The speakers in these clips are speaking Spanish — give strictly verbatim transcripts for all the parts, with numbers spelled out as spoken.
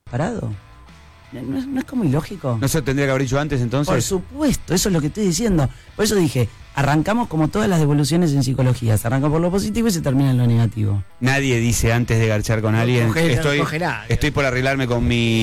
parado. ¿No es, no es como ilógico? ¿No se tendría que haber dicho antes entonces? Por supuesto, eso es lo que estoy diciendo. Por eso dije, arrancamos como todas las devoluciones en psicología. Se arranca por lo positivo y se termina en lo negativo. Nadie dice antes de garchar con alguien, Coger, estoy, cogerá, estoy por arreglarme con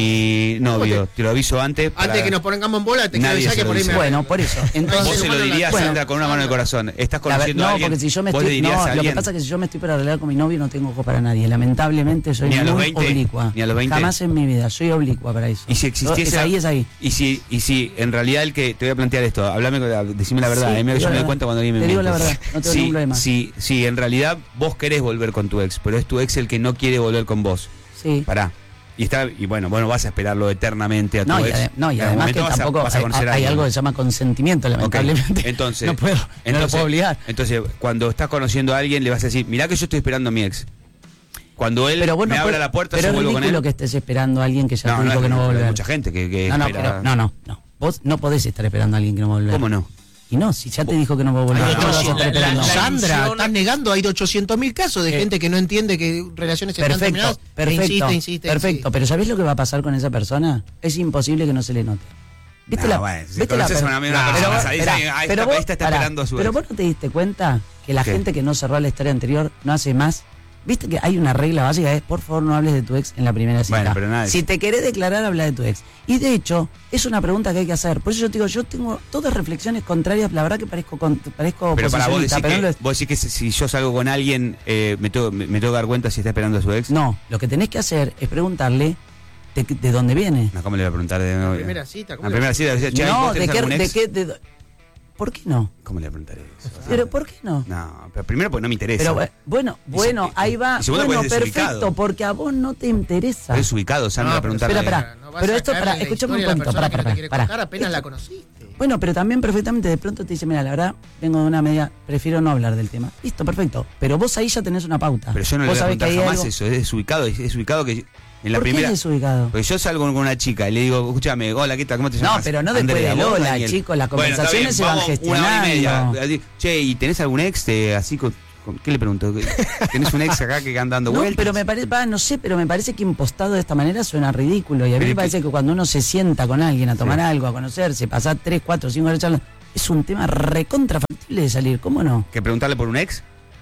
mi novio. Te lo aviso antes. Antes de que nos pongamos en bola, te Nadie quiero se que lo por ahí dice. me Bueno, por eso. Entonces, Vos se lo dirías, bueno, Sandra, con una mano en el corazón. Estás La ver- conociendo no, a alguien. porque si yo me vos estoy. le dirías No, a lo que alguien. pasa es que si yo me estoy para arreglar con mi novio, no tengo ojo para nadie. Lamentablemente soy Ni a los muy veinte, oblicua. ni a los veinte. Jamás en mi vida, soy oblicua para eso. Y si existiese. Es ahí, es ahí. Y si, y si en realidad el que. Te voy a plantear esto, hablame, decime la verdad. Sí, eh, mira que digo yo la me doy verdad. cuenta cuando alguien me Te digo miente. la verdad, no tengo si, ningún problema. Si, si en realidad vos querés volver con tu ex, pero es tu ex el que no quiere volver con vos. Sí. Pará. Y está, y bueno, bueno, vas a esperarlo eternamente a tu No, y, ex. ade- no, y En algún además que momento vas a- tampoco vas a hay, conocer a hay alguien. algo que se llama consentimiento, Ok, lamentablemente. Entonces, no puedo, no lo entonces, puedo obligar. Entonces, cuando estás conociendo a alguien, le vas a decir, mirá que yo estoy esperando a mi ex. Cuando él Pero vos no me abra podés- la puerta, pero yo es vuelvo con ridículo él. que estés esperando a alguien que ya No, te no, dijo es que no va a ridículo, hay volver. mucha gente que, que no, no, espera. pero- no, no, no. Vos no podés estar esperando a alguien que no va a volver. ¿Cómo no? Y no, si ya te dijo que no va a volver. Hay ¿cómo lo vas a ochocientos estar la- la- esperando? Sandra, ilusión- estás negando, hay ochocientos mil casos de Eh, gente que no entiende que relaciones están Perfecto, terminadas. e perfecto, insiste, insiste, perfecto. insiste. Pero ¿sabés lo que va a pasar con esa persona? Es imposible que no se le note. ¿Viste No, la, bueno, si ¿viste la conoces per- a una- una No, persona, pero vos- sabés, esperá, ahí- ahí pero está- vos- esta está pará, esperando a su Pero ex. vos no te diste cuenta que la ¿Qué? gente que no cerró la historia anterior no hace más. Viste que hay una regla básica, es por favor no hables de tu ex en la primera cita. Bueno, pero nada, si te querés declarar, habla de tu ex. Y de hecho, es una pregunta que hay que hacer. Por eso yo te digo, yo tengo todas reflexiones contrarias, la verdad que parezco con, parezco Pero para vos posicionista, decís pero que, no lo es. vos decís que si si yo salgo con alguien, eh, me, tengo, me, me tengo que dar cuenta si está esperando a su ex. No, lo que tenés que hacer es preguntarle de, de dónde viene. No, ¿cómo le voy a preguntar de nuevo? Primera cita, ¿cómo La le- primera cita, decía, che, No, ¿vos de tenés qué, algún de ex? qué, de do- ¿por qué no? ¿Cómo le preguntaré eso? Pero ¿por qué no? No, pero primero porque no me interesa. Pero eh, bueno, Y bueno, se- ahí va. y segundo, Bueno, porque es perfecto, desubicado. porque a vos no te interesa. Eres ubicado, Sandra, No, a pero preguntarle. espera, espera. No vas Pero a esto, caerle pará, en la escuchame un historia a la poquito, persona pará, que no te pará, quiere pará. contar, apenas la Esto- conociste. Bueno, pero también perfectamente de pronto te dice, mira, la verdad, vengo de una media, prefiero no hablar del tema. Listo, perfecto. Pero vos ahí ya tenés una pauta. Pero yo no le Vos voy a sabés que preguntar hay jamás algo- eso, es desubicado, es desubicado que en la ¿Por primera. qué es desubicado? Porque yo salgo con una chica y le digo, escúchame, hola, ¿qué tal? ¿Cómo te llamas? No, pero no después Andrea, de ¿vos, Lola, Daniel? chicos, las Bueno, está conversaciones bien, se van vamos Una hora y gestionando. media. Che, ¿y tenés algún ex de, así con, con- ¿qué le pregunto? ¿Tenés un ex acá que anda dando No, vueltas? pero me parece, va, no sé, pero me parece que impostado de esta manera suena ridículo. Y a mí Pero me es parece que cuando uno se sienta con alguien a tomar Sí. algo, a conocerse, pasar tres, cuatro, cinco horas charlando, es un tema recontrafactible de salir, ¿cómo no? ¿Que preguntarle por un ex?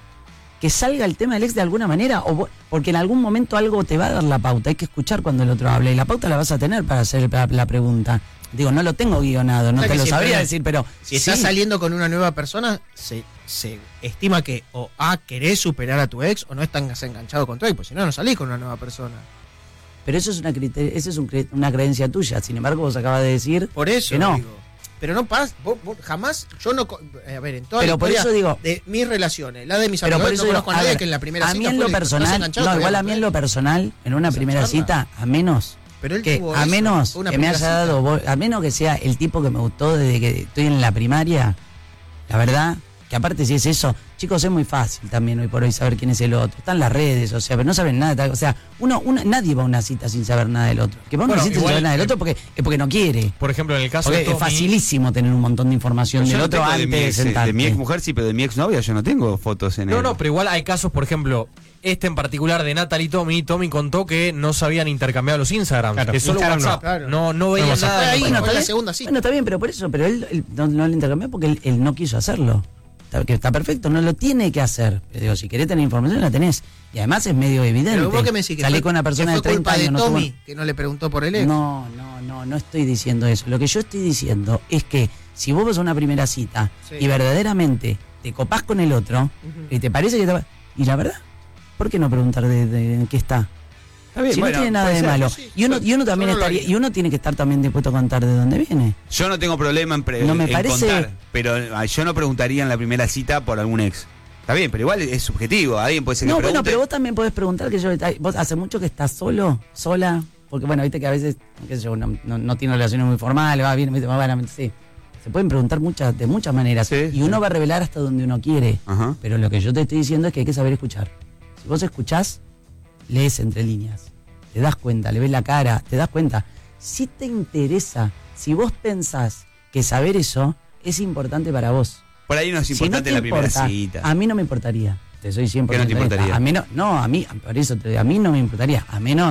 Que salga el tema del ex de alguna manera, o vos- porque en algún momento algo te va a dar la pauta, hay que escuchar cuando el otro habla, y la pauta la vas a tener para hacer la, la pregunta. Digo, no lo tengo guionado, no O sea te que lo siempre- sabría decir, pero Si estás sí. saliendo con una nueva persona, se, se estima que o A, querés superar a tu ex o no estás enganchado con tu ex, pues si no, no salís con una nueva persona. Pero eso es una criterio, eso es un cre- una creencia tuya, sin embargo vos acabas de decir Por eso que no. digo. Pero no pasa, vos- vos jamás, yo no, co- a ver, en toda Pero la por historia eso digo- de mis relaciones, la de mis Pero amigos, por no eso digo, conozco a a nadie ver, que en la primera a cita mí en fue lo de que estás personal, enganchado no, con igual la a mí en mujer. lo personal, en una Esa primera charla. cita, a menos Pero él que tuvo a eso, menos fue una que me haya primera dado, cita. bo- a menos que sea el tipo que me gustó desde que estoy en la primaria, la verdad, que aparte si es eso, chicos, es muy fácil también hoy por hoy saber quién es el otro. Están las redes, o sea, pero no saben nada, o sea, uno, uno nadie va a una cita sin saber nada del otro. Que va a una Bueno, cita sin igual, saber nada del eh, otro porque es porque no quiere. Por ejemplo, en el caso Porque de es Tommy, facilísimo tener un montón de información Yo del no otro tengo antes de mi de ex, sentarte. de mi ex mujer, sí, pero de mi ex novia yo no tengo fotos en No, él. no, pero igual hay casos, por ejemplo, este en particular de Natalie y Tommy. Tommy contó que no sabían intercambiar los Instagrams, Claro, que solo Instagram no. WhatsApp. Claro. No, no veían WhatsApp. nada. Fue de ahí, lo que- no, Bueno, fue está la bien. segunda cita. Bueno, está bien, pero por eso, pero él, él no, no lo intercambió porque él, él no quiso hacerlo. Está, que está perfecto, no lo tiene que hacer. Pero digo, si querés tener información, la tenés. Y además es medio evidente. Pero vos que me decís que Salí fue, con una que persona fue de treinta culpa de años. no Tommy, tuvo- que no le preguntó por el ex. No, no, no, no estoy diciendo eso. Lo que yo estoy diciendo es que si vos vas a una primera cita Sí. y verdaderamente te copás con el otro y te parece que te va... Y la verdad, ¿por qué no preguntar de, de en qué está? Está bien, Si bueno, no tiene nada puede de ser. malo. sí, Y uno, yo- y uno yo también no lo estaría, haría. y uno tiene que estar también dispuesto a contar de dónde viene. Yo no tengo problema en, pre- No me en parece- contar, pero ah, yo no preguntaría en la primera cita por algún ex. Está bien, pero igual es subjetivo. Alguien puede ser que No, bueno, pregunte. pero vos también podés preguntar que yo, ay, vos hace mucho que estás solo, sola, porque bueno, viste que a veces, qué sé yo, no, no, no tiene relaciones muy formales, va bien, viste, va bien, sí. Se pueden preguntar muchas, de muchas maneras. Sí, y uno sí. va a revelar hasta donde uno quiere. Ajá. Pero lo que yo te estoy diciendo es que hay que saber escuchar. Si vos escuchás, lees entre líneas. Te das cuenta, le ves la cara, te das cuenta. Si te interesa, si vos pensás que saber eso es importante para vos. Por ahí no es Si no importante te la primera importa, cita. a mí no me importaría. Te soy cien por ¿Qué no ciento te honesta. importaría? A mí no, no, a mí, por eso te- a mí no me importaría. A menos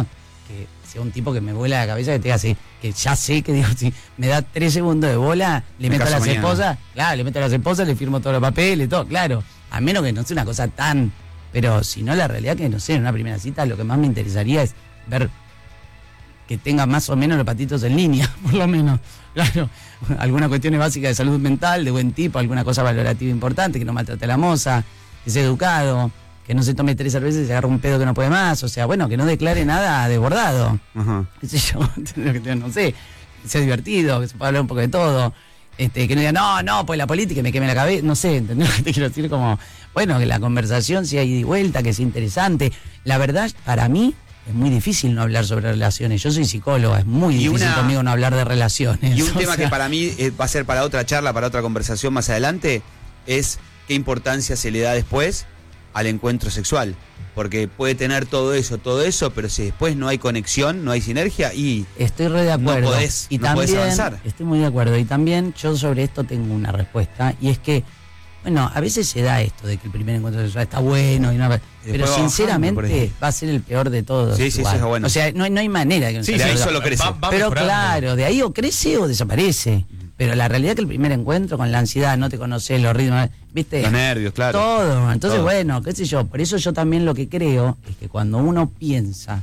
que sea un tipo que me vuela la cabeza, que te diga así, que ya sé que digo, si me da tres segundos de bola, le Me meto a caso las mañana. esposas, claro, le meto a las esposas, le firmo todos los papeles, todo, claro. A menos que no sea una cosa tan. Pero si no, la realidad que no sé, en una primera cita lo que más me interesaría es ver que tenga más o menos los patitos en línea, por lo menos. Claro, algunas cuestiones básicas de salud mental, de buen tipo, alguna cosa valorativa importante, que no maltrate a la moza, que sea educado, que no se tome tres cervezas y se agarre un pedo que no puede más, o sea, bueno, que no declare nada desbordado, Ajá. qué sé yo, no sé, que sea divertido, que se pueda hablar un poco de todo, este, que no diga, no, no, pues la política y me queme la cabeza, no sé, ¿entendés lo que te quiero decir? Como, bueno, que la conversación sea ida y vuelta, que sea interesante. La verdad, para mí, es muy difícil no hablar sobre relaciones. Yo soy psicóloga, es muy Y difícil una- conmigo no hablar de relaciones. Y un O tema sea, que para mí eh, va a ser para otra charla, para otra conversación más adelante, es qué importancia se le da después al encuentro sexual. Porque puede tener todo eso, todo eso, pero si después no hay conexión, no hay sinergia y... Estoy re de acuerdo. No podés- y no también, podés avanzar. Estoy muy de acuerdo. Y también yo sobre esto tengo una respuesta. Y es que, bueno, a veces se da esto de que el primer encuentro sexual está bueno, y no, pero después va sinceramente bajando por ahí. va a ser el peor de todos. Sí, sí, igual. eso es bueno. O sea, no, hay- no hay manera que no Sí, sea de ahí el peor. solo crece. Va- va Pero mejorando. claro, de ahí o crece o desaparece. Pero la realidad es que el primer encuentro con la ansiedad, no te conoces, los ritmos, ¿viste? Los nervios, claro. Todo. Entonces, Todo. bueno, qué sé yo. Por eso yo también lo que creo es que cuando uno piensa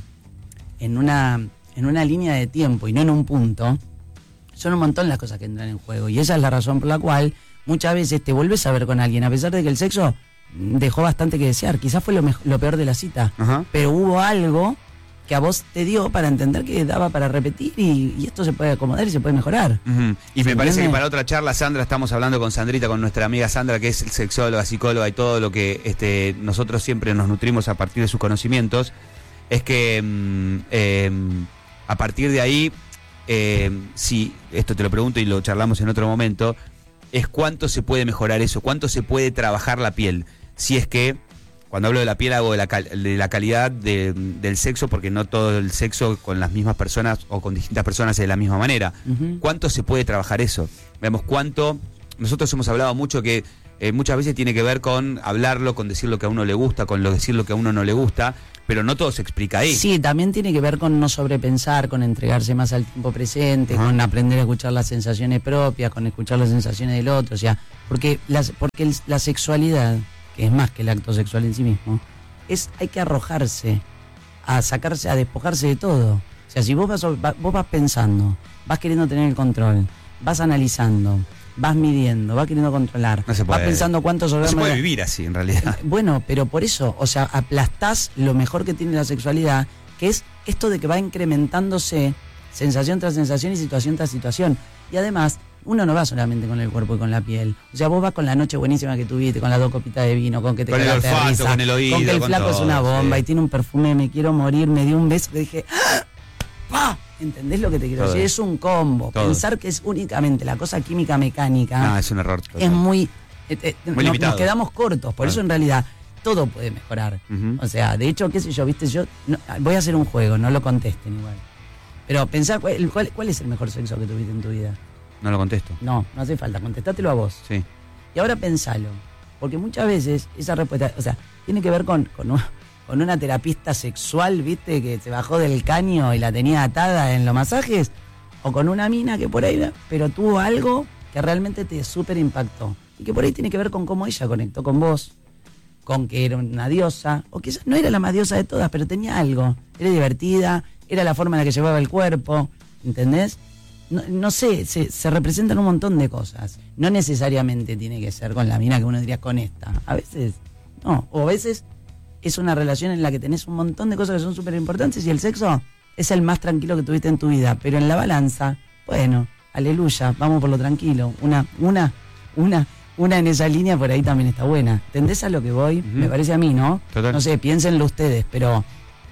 en una, en una línea de tiempo y no en un punto, son un montón las cosas que entran en juego. Y esa es la razón por la cual muchas veces te vuelves a ver con alguien, a pesar de que el sexo dejó bastante que desear. Quizás fue lo, mejor, lo peor de la cita. Ajá. Pero hubo algo que a vos te dio para entender que daba para repetir y, y esto se puede acomodar y se puede mejorar. Ujú. Y me ¿Se parece que entiende? para otra charla, Sandra, estamos hablando con Sandrita, con nuestra amiga Sandra, que es sexóloga, psicóloga y todo lo que este, nosotros siempre nos nutrimos a partir de sus conocimientos, es que mm, eh, a partir de ahí, eh, si, esto te lo pregunto y lo charlamos en otro momento, es cuánto se puede mejorar eso, cuánto se puede trabajar la piel, si es que... Cuando hablo de la piel hago de la, cal- de la calidad de- del sexo, porque no todo el sexo con las mismas personas o con distintas personas es de la misma manera. Ujú. ¿Cuánto se puede trabajar eso? Veamos cuánto... Nosotros hemos hablado mucho que eh, muchas veces tiene que ver con hablarlo, con decir lo que a uno le gusta, con lo decir lo que a uno no le gusta, pero no todo se explica ahí. Sí, también tiene que ver con no sobrepensar, con entregarse más al tiempo presente, Ajá. con aprender a escuchar las sensaciones propias, con escuchar las sensaciones del otro, o sea, porque, las, porque el- la sexualidad, que es más que el acto sexual en sí mismo, es hay que arrojarse, a sacarse, a despojarse de todo. O sea, si vos vas, va- vos vas pensando, vas queriendo tener el control, vas analizando, vas midiendo, vas queriendo controlar, No se vas puede. pensando cuántos No se orgasmos... puede vivir así, en realidad. Bueno, pero por eso, o sea, aplastás lo mejor que tiene la sexualidad, que es esto de que va incrementándose sensación tras sensación y situación tras situación. Y además, uno no va solamente con el cuerpo y con la piel. O sea, vos vas con la noche buenísima que tuviste, con las dos copitas de vino, con que te Con el cagaste de olfato, risa, con el oído, con que el con flaco es todo, una bomba sí. y tiene un perfume, me quiero morir, me dio un beso que dije, ¡ah! ¡Pah! ¿Entendés lo que te quiero Todo. decir? Es un combo. Todo. Pensar que es únicamente la cosa química mecánica Ah, es un error. total. es muy... eh, eh, Muy no- limitado. nos quedamos cortos, por Claro. eso en realidad todo puede mejorar. Ujú. O sea, de hecho, qué sé yo, viste, yo no- voy a hacer un juego, no lo contesten igual. Pero pensá, ¿cuál, cuál, cuál es el mejor sexo que tuviste en tu vida? No lo contesto. No, no hace falta, contestátelo a vos. Sí. Y ahora pensalo, porque muchas veces esa respuesta, o sea, tiene que ver con, con, un- con una terapista sexual, viste, que se bajó del caño y la tenía atada en los masajes, o con una mina que por ahí, pero tuvo algo que realmente te súper impactó. Y que por ahí tiene que ver con cómo ella conectó con vos, con que era una diosa, o quizás no era la más diosa de todas, pero tenía algo. Era divertida, era la forma en la que llevaba el cuerpo, ¿entendés? No, no sé, se, se representan un montón de cosas. No necesariamente tiene que ser con la mina que uno diría con esta. A veces, no. O a veces es una relación en la que tenés un montón de cosas que son súper importantes y el sexo es el más tranquilo que tuviste en tu vida. Pero en la balanza, bueno, aleluya, vamos por lo tranquilo. Una, una, una, una en esa línea por ahí también está buena. ¿Tendés a lo que voy? Ujú. Me parece a mí, ¿no? Total. No sé, piénsenlo ustedes, pero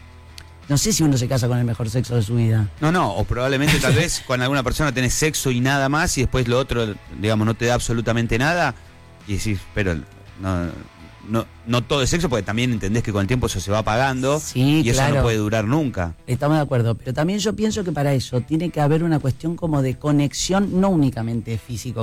no sé si uno se casa con el mejor sexo de su vida. No, no, o probablemente tal vez con alguna persona tenés sexo y nada más y después lo otro, digamos, no te da absolutamente nada y decís, pero no, no, no todo es sexo porque también entendés que con el tiempo eso se va apagando Sí, y eso claro. no puede durar nunca. Estamos de acuerdo, pero también yo pienso que para eso tiene que haber una cuestión como de conexión, no únicamente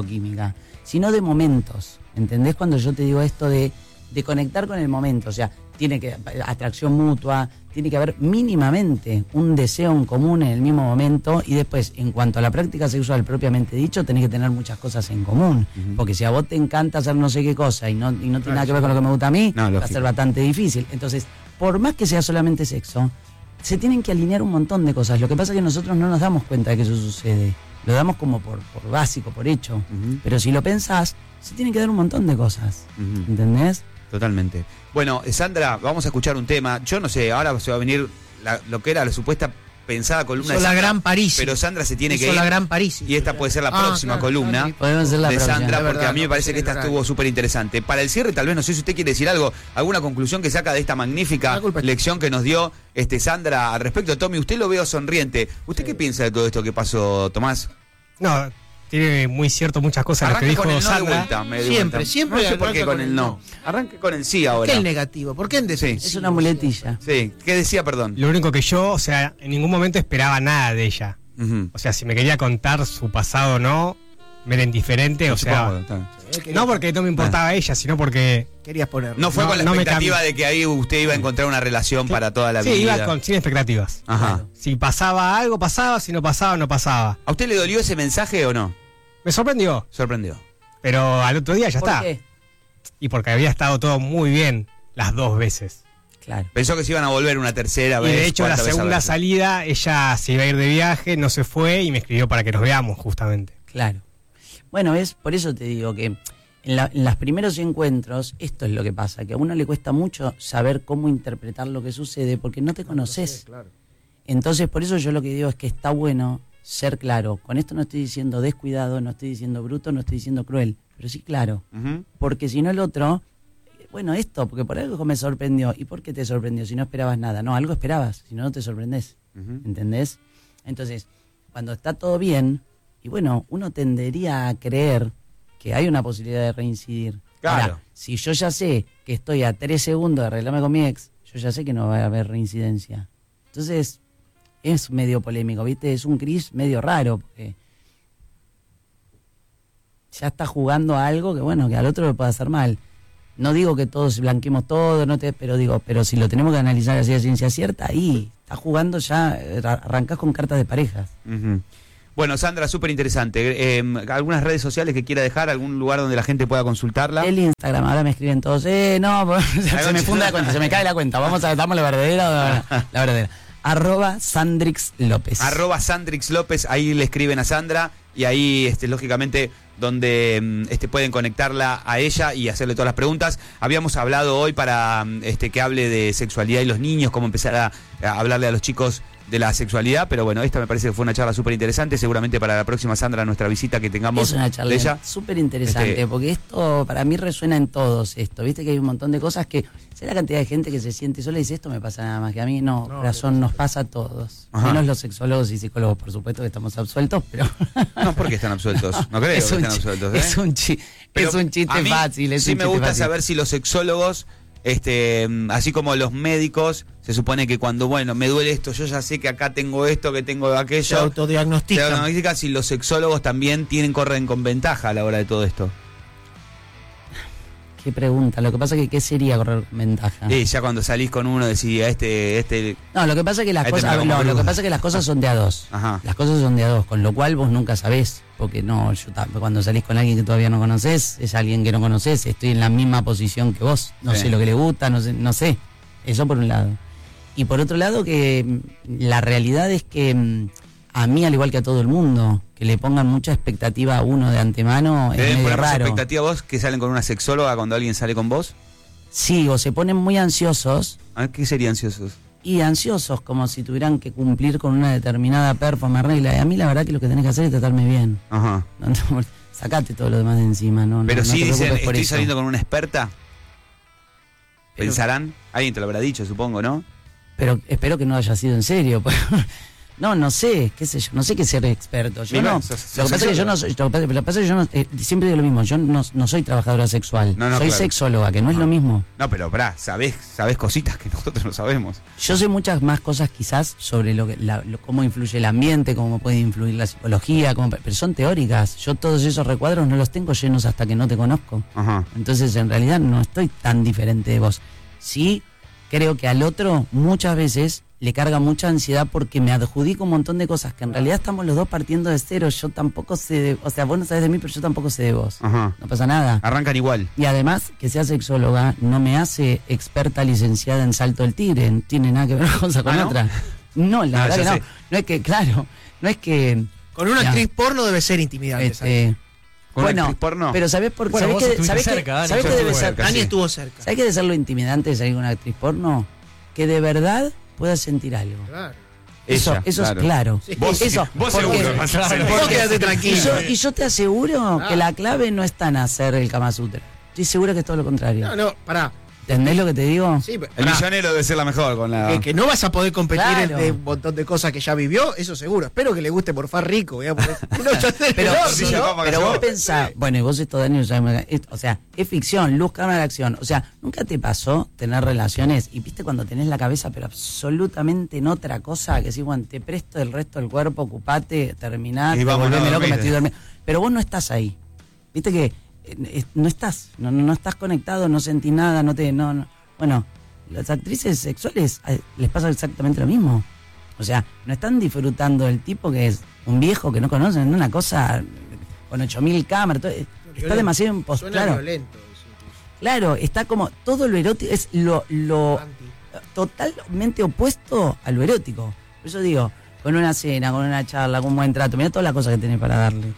físico-química, sino de momentos. ¿Entendés cuando yo te digo esto de, de conectar con el momento? O sea, tiene que atracción mutua, tiene que haber mínimamente un deseo en común en el mismo momento, y después, en cuanto a la práctica sexual propiamente dicho, tenés que tener muchas cosas en común, uh-huh. porque si a vos te encanta hacer no sé qué cosa y no, y no tiene nada que ver con lo que me gusta a mí, no, va lógico. a ser bastante difícil. Entonces, por más que sea solamente sexo, se tienen que alinear un montón de cosas. Lo que pasa es que nosotros no nos damos cuenta de que eso sucede. Lo damos como por, por básico, por hecho. Uh-huh. Pero si lo pensás, se tienen que dar un montón de cosas. Uh-huh. ¿Entendés? Totalmente. Bueno, Sandra, vamos a escuchar un tema. Yo no sé, ahora se va a venir la, lo que era la supuesta pensada columna Hizo de la Sandra, Gran París. Pero Sandra se tiene Hizo que ir. la Gran París. Y esta puede ser la ah, próxima claro, columna claro, Podemos hacer la de próxima. Sandra, porque verdad, a mí me no, parece que esta horario. estuvo súper interesante. Para el cierre, tal vez, no sé si usted quiere decir algo, alguna conclusión que saca de esta magnífica lección que nos dio este Sandra al respecto. Tommy, usted lo veo sonriente. ¿Usted sí. qué piensa de todo esto que pasó, Tomás? No, tiene muy cierto muchas cosas Arranque lo que dijo con el no Sandra. de vuelta, me de Siempre, vuelta. siempre No sé por qué arranca con el no. Arranque con el sí ahora. ¿Por qué el negativo? ¿Por qué en defensivo? Sí. Es una muletilla. Sí, ¿qué decía, perdón? Lo único que yo, o sea, en ningún momento esperaba nada de ella. Uh-huh. O sea, si me quería contar su pasado o no, me era indiferente, o sea... No porque no me importaba ella, sino porque... Querías poner. No fue No, con la no me expectativa cambi- de que ahí usted iba a encontrar una relación para toda la Sí, vida. iba con, sin expectativas. Ajá. Si pasaba algo, pasaba. Si no pasaba, no pasaba. ¿A usted le dolió ese mensaje o no? Me sorprendió, Sorprendió. pero al otro día ya ¿Por está. qué? Y porque había estado todo muy bien las dos veces. Claro. Pensó que se iban a volver una tercera Y vez. de hecho, la cuarta vez a segunda ver. salida, ella se iba a ir de viaje, no se fue y me escribió para que nos veamos, justamente. Claro. Bueno, es por eso te digo que en, la, en los primeros encuentros, esto es lo que pasa, que a uno le cuesta mucho saber cómo interpretar lo que sucede porque no te conoces. Entonces, por eso yo lo que digo es que está bueno ser claro. Con esto no estoy diciendo descuidado, no estoy diciendo bruto, no estoy diciendo cruel, pero sí claro. Uh-huh. Porque si no el otro, bueno, esto, porque por algo me sorprendió. ¿Y por qué te sorprendió si no esperabas nada? No, algo esperabas, si no, no te sorprendés. Uh-huh. ¿Entendés? Entonces, cuando está todo bien, y bueno, uno tendería a creer que hay una posibilidad de reincidir. Claro. Ahora, si yo ya sé que estoy a tres segundos de arreglarme con mi ex, yo ya sé que no va a haber reincidencia. Entonces, es medio polémico, ¿viste? Es un gris medio raro, porque ya está jugando a algo que, bueno, que al otro le puede hacer mal. No digo que todos blanquemos todo, no te, pero digo, pero si lo tenemos que analizar así de ciencia cierta, ahí está jugando ya, arrancás con cartas de parejas. Uh-huh. Bueno, Sandra, súper interesante. Eh, ¿Algunas redes sociales que quiera dejar? ¿Algún lugar donde la gente pueda consultarla? El Instagram, ahora me escriben todos, eh, no, se me funda la cuenta, se me cae la cuenta, vamos a damos la verdadera, la verdadera. Arroba Sandrix López. Arroba Sandrix López, ahí le escriben a Sandra y ahí, este, lógicamente, donde este, pueden conectarla a ella y hacerle todas las preguntas. Habíamos hablado hoy para este, que hable de sexualidad y los niños, cómo empezar a, a hablarle a los chicos de la sexualidad, pero bueno, esta me parece que fue una charla súper interesante, seguramente para la próxima, Sandra, nuestra visita que tengamos es una charla de ella. súper interesante, este, porque esto para mí resuena en todos esto, viste que hay un montón de cosas que, sé la cantidad de gente que se siente sola y dice, esto me pasa nada más, que a mí no, no corazón, nos pasa a todos, Ajá. menos los sexólogos y psicólogos, por supuesto que estamos absueltos, pero... No, ¿por qué están absueltos? No creo es que un estén absueltos, ¿eh? Es un, chi es un chiste fácil, es sí un me chiste gusta fácil. saber si los sexólogos... Este, así como los médicos, se supone que cuando, bueno, me duele esto, yo ya sé que acá tengo esto, que tengo aquello. Se autodiagnostican. Se autodiagnostican si los sexólogos también tienen, corren con ventaja a la hora de todo esto. Qué pregunta, lo que pasa es que ¿qué sería correr con ventaja? Sí, ya cuando salís con uno decís, este, este... No, lo que pasa es que las cosas, no, lo que pasa es que las cosas son de a dos. Ajá. Las cosas son de a dos, con lo cual vos nunca sabés, porque no, yo cuando salís con alguien que todavía no conoces, es alguien que no conoces, estoy en la misma posición que vos, no sí. sé lo que le gusta, no sé, no sé. Eso por un lado. Y por otro lado que la realidad es que a mí, al igual que a todo el mundo, que le pongan mucha expectativa a uno de antemano es medio poner raro. ¿Expectativa vos que salen con una sexóloga cuando alguien sale con vos? Sí, o se ponen muy ansiosos. ¿A qué serían ansiosos? Y ansiosos, como si tuvieran que cumplir con una determinada performance regla. Y a mí la verdad que lo que tenés que hacer es tratarme bien. Ajá. No, no, sacate todo lo demás de encima, ¿no? Pero no, sí no te dicen, preocupes por estoy eso. saliendo con una experta. Pero, ¿Pensarán? Alguien te lo habrá dicho, supongo, ¿no? Pero espero que no haya sido en serio. No, no sé, qué sé yo, no sé qué ser experto. Yo Mira, no, sos, sos lo que pasa es que yo no soy, lo que pasa es que yo no, eh, siempre digo lo mismo, yo no, no soy trabajadora sexual, no, no, soy claro. sexóloga, que no, no es lo mismo. No, pero pará, sabés, sabés cositas que nosotros no sabemos. Yo sé muchas más cosas quizás sobre lo que, la, lo, cómo influye el ambiente, cómo puede influir la psicología, cómo, pero son teóricas. Yo todos esos recuadros no los tengo llenos hasta que no te conozco. Ajá. Entonces en realidad no estoy tan diferente de vos. Sí, creo que al otro muchas veces le carga mucha ansiedad porque me adjudico un montón de cosas que en realidad estamos los dos partiendo de cero. Yo tampoco sé de, o sea, vos no sabés de mí, pero yo tampoco sé de vos. Ajá. No pasa nada. Arrancan igual. Y además, que sea sexóloga no me hace experta licenciada en salto del tigre. No tiene nada que ver una cosa con ¿Ah, no? otra. No, la Ah, verdad ya que no. sé. No es que, claro, no es que... Con una Ya. actriz porno debe ser intimidante. ¿sabes? Este, ¿Con una bueno, actriz porno? pero ¿sabés por qué? Bueno, ¿Sabés vos qué estuviste sabés cerca, qué- Dani, sabés yo qué debe estuve ser? cerca, Dani sí. estuvo cerca. ¿Sabés qué debe ser lo intimidante de salir con una actriz porno? Que de verdad puedas sentir algo. Claro. Eso, Ella, eso claro. es claro. Sí. Vos, eso, vos porque- seguro. vas a hacer- Vos quédate Y tranquilo. yo, y yo te aseguro Ah. que la clave no está en hacer el Kama Sutra. Estoy seguro que es todo lo contrario. No, no, pará. ¿Entendés lo que te digo? Sí, pero- El pará. millonero debe ser la mejor con la... Que, que no vas a poder competir Claro. en de un montón de cosas que ya vivió, eso seguro. Espero que le guste morfar rico. Voy a poner un ocho del Pero, orto, sí, ¿no? yo- Vamos, pero yo- vos pensás, bueno, y vos esto, Daniel, ya me- es- o sea, es ficción, luz, cámara, acción. O sea, ¿nunca te pasó tener relaciones y viste cuando tenés la cabeza, pero absolutamente en otra cosa? Que decís, bueno, te presto el resto del cuerpo, ocupate, terminá, Y te vámonos volveme a loco, me dormir. estoy durmiendo. Pero vos no estás ahí. Viste que eh, es- no estás, no, no no estás conectado, no sentís nada, no te. No, no. Bueno, las actrices sexuales eh, les pasa exactamente lo mismo. O sea, no están disfrutando del tipo que es un viejo que no conocen, una cosa con ocho mil cámaras, todo, eh, está Violento. demasiado en pos, Suena claro, violento eso incluso. claro, está como todo lo erótico, es lo, lo Anti. totalmente opuesto a lo erótico. Por eso digo, con una cena, con una charla, con un buen trato, mira todas las cosas que tenés para darle.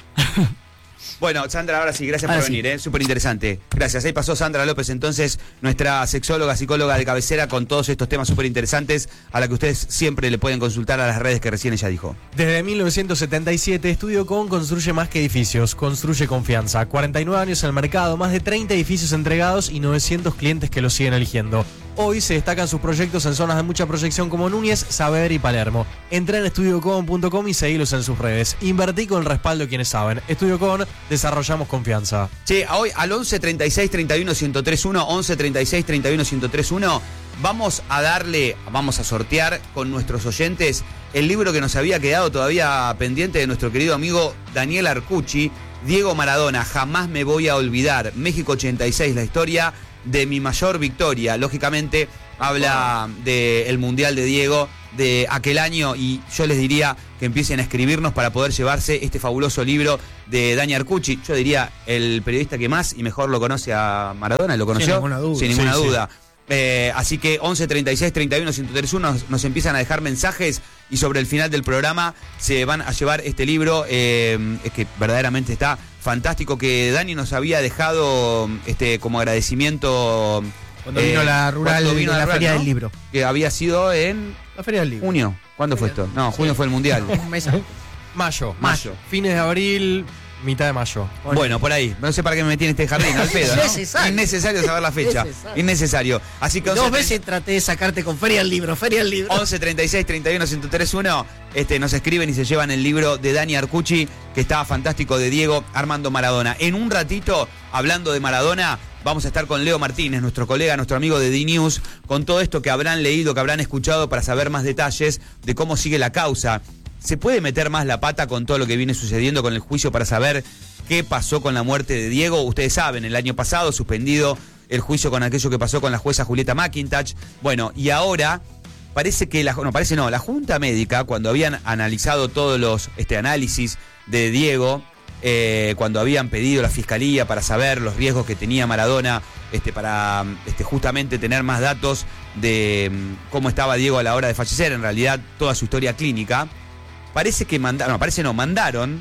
Bueno, Sandra, ahora sí, gracias Ahora por sí. venir, ¿eh? Súper interesante. Gracias. Ahí pasó Sandra López, entonces, nuestra sexóloga, psicóloga de cabecera, con todos estos temas súper interesantes, a la que ustedes siempre le pueden consultar a las redes que recién ella dijo. Desde mil novecientos setenta y siete, Estudio Con construye más que edificios, construye confianza. cuarenta y nueve años en el mercado, más de treinta edificios entregados y novecientos clientes que los siguen eligiendo. Hoy se destacan sus proyectos en zonas de mucha proyección como Núñez, Saavedra y Palermo. Entra en estudio con punto com y seguilos en sus redes. Invertí con el respaldo de quienes saben. Estudio Con, desarrollamos confianza. Che, a hoy al once treinta y seis treinta y uno ciento tres uno, once treinta y seis treinta y uno ciento tres uno, vamos a darle, vamos a sortear con nuestros oyentes el libro que nos había quedado todavía pendiente de nuestro querido amigo Daniel Arcucci, Diego Maradona, Jamás me voy a olvidar, México ochenta y seis, la historia de mi mayor victoria. Lógicamente habla del Mundial de Diego de aquel año y yo les diría que empiecen a escribirnos para poder llevarse este fabuloso libro de Dani Arcucci. Yo diría el periodista que más y mejor lo conoce a Maradona. ¿Lo conoció? Sin ninguna duda. Sin ninguna Sí, sí. duda. Eh, así que once treinta y seis treinta y uno ciento tres uno nos, nos empiezan a dejar mensajes y sobre el final del programa se van a llevar este libro eh, es que verdaderamente está fantástico, que Dani nos había dejado este como agradecimiento Cuando eh, vino la rural, cuando vino de la rural, Feria ¿no? del Libro. Que había sido en La Feria del Libro. junio. ¿Cuándo fue esto? No, junio fue el Mundial. Un mes antes. Mayo. Mayo. Fines de abril, mitad de mayo. Bueno, por ahí. No sé para qué me metí en este jardín, al pedo, ¿no? Innecesario. Innecesario saber la fecha. Innecesario. Innecesario. Así que Dos once veces traté de sacarte con Feria del Libro, Feria del Libro. once treinta y seis treinta y uno ciento tres uno este, nos escriben y se llevan el libro de Dani Arcucci, que estaba fantástico, de Diego Armando Maradona. En un ratito, hablando de Maradona, vamos a estar con Leo Martínez, nuestro colega, nuestro amigo de D-News, con todo esto que habrán leído, que habrán escuchado, para saber más detalles de cómo sigue la causa. ¿Se puede meter más la pata con todo lo que viene sucediendo con el juicio para saber qué pasó con la muerte de Diego? Ustedes saben, el año pasado suspendido el juicio con aquello que pasó con la jueza Julieta McIntosh. Bueno, y ahora parece que la, no, parece no, la Junta Médica, cuando habían analizado todos los este, análisis de Diego, eh, cuando habían pedido a la Fiscalía para saber los riesgos que tenía Maradona, este, para este, justamente tener más datos de mm, cómo estaba Diego a la hora de fallecer, en realidad toda su historia clínica, parece que mandaron, no, parece no, mandaron,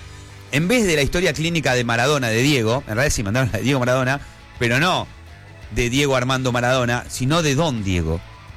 en vez de la historia clínica de Maradona, de Diego, en realidad sí mandaron la de Diego Maradona, pero no de Diego Armando Maradona, sino de Don Diego,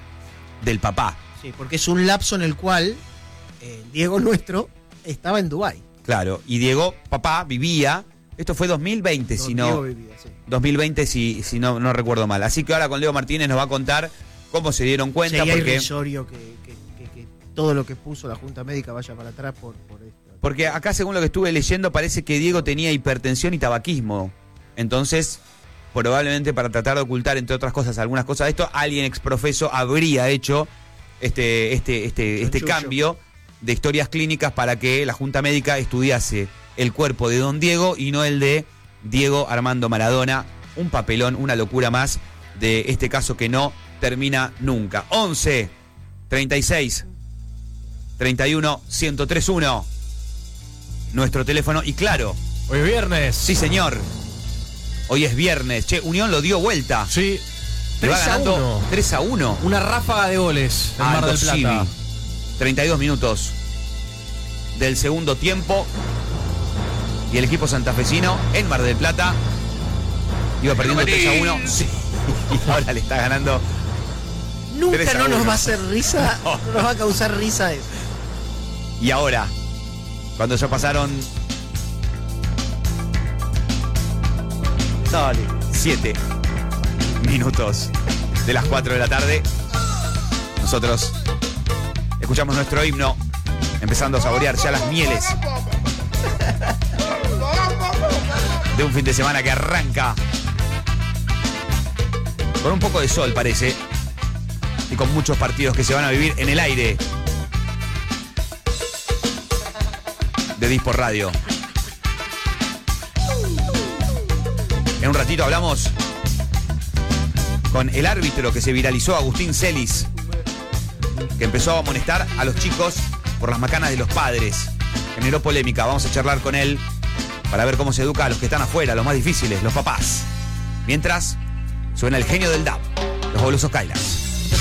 del papá. Sí, porque es un lapso en el cual eh, Diego nuestro estaba en Dubái. Claro, y Diego, papá, vivía, esto fue dos mil veinte, Don si Diego no, vivía, sí. dos mil veinte si, si no, no recuerdo mal. Así que ahora con Leo Martínez nos va a contar cómo se dieron cuenta, Sería porque, irrisorio que, que, que, que todo lo que puso la Junta Médica vaya para atrás por, por esto. porque acá según lo que estuve leyendo parece que Diego tenía hipertensión y tabaquismo. Entonces, probablemente para tratar de ocultar, entre otras cosas, algunas cosas de esto, alguien exprofeso habría hecho este, este, este, este Chanchullo. cambio de historias clínicas para que la Junta Médica estudiase el cuerpo de Don Diego y no el de Diego Armando Maradona. Un papelón, una locura más de este caso que no termina nunca. once, treinta y seis, treinta y uno, ciento tres uno. Nuestro teléfono. Y claro. Hoy es viernes. Sí, señor. Hoy es viernes. Che, Unión lo dio vuelta. Sí. Le va tres a ganando uno. tres a uno. Una ráfaga de goles en Mar Aldo del Plata. Civi. treinta y dos minutos del segundo tiempo. Y el equipo santafesino en Mar del Plata iba perdiendo tres a uno. Sí. Y ahora le está ganando. Nunca tres a no nos uno. va a hacer risa, no nos va a causar risa eso. Y ahora, cuando ya pasaron Dale. siete minutos de las cuatro de la tarde, nosotros escuchamos nuestro himno, empezando a saborear ya las mieles de un fin de semana que arranca con un poco de sol, parece, y con muchos partidos que se van a vivir en el aire de Dispo Radio. En un ratito hablamos con el árbitro que se viralizó, Agustín Celis, que empezó a amonestar a los chicos por las macanas de los padres. Generó polémica. Vamos a charlar con él para ver cómo se educa a los que están afuera, los más difíciles, los papás. Mientras, suena el genio del D A B, los Fabulosos Cadillacs.